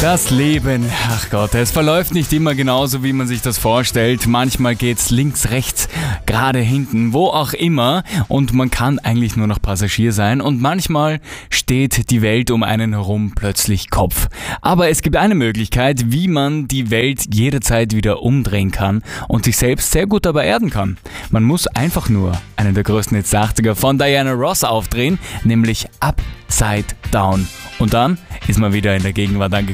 Das Leben, ach Gott, es verläuft nicht immer genauso, wie man sich das vorstellt. Manchmal geht's links, rechts, gerade hinten, wo auch immer und man kann eigentlich nur noch Passagier sein und manchmal steht die Welt um einen herum plötzlich Kopf. Aber es gibt eine Möglichkeit, wie man die Welt jederzeit wieder umdrehen kann und sich selbst sehr gut dabei erden kann. Man muss einfach nur einen der größten Hits der 80er von Diana Ross aufdrehen, nämlich Upside Down. Und dann ist man wieder in der Gegenwart angekommen.